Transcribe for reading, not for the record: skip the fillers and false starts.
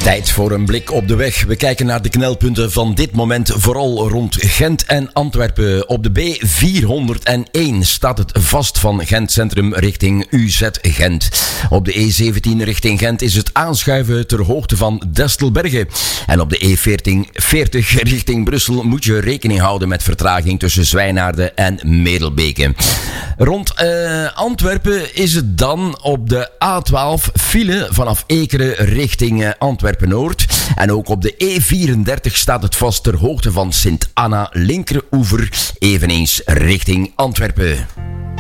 Tijd voor een blik op de weg. We kijken naar de knelpunten van dit moment, vooral rond Gent en Antwerpen. Op de B401 staat het vast van Gent Centrum richting UZ Gent. Op de E17 richting Gent is het aanschuiven ter hoogte van Destelbergen. En op de E40 richting Brussel moet je rekening houden met vertraging tussen Zwijnaarden en Medel-Beke. Rond Antwerpen is het dan op de A12 file vanaf Ekeren richting Antwerpen-Noord. En ook op de E34 staat het vast ter hoogte van Sint-Anna, linkeroever, eveneens richting Antwerpen.